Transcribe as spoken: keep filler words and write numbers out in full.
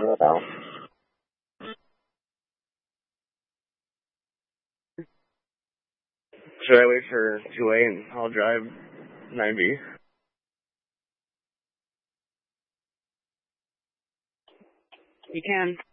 Well, should I wait for two A and I'll drive nine B? You can.